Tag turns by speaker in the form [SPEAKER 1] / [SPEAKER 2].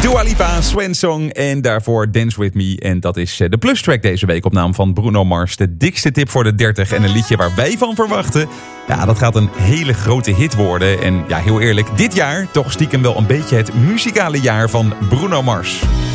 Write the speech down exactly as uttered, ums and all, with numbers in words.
[SPEAKER 1] Dua Lipa, Swan Song en daarvoor Dance With Me. En dat is de Plus Track deze week op naam van Bruno Mars. De dikste tip voor de dertig en een liedje waar wij van verwachten. Ja, dat gaat een hele grote hit worden. En ja, heel eerlijk, dit jaar toch stiekem wel een beetje het muzikale jaar van Bruno Mars.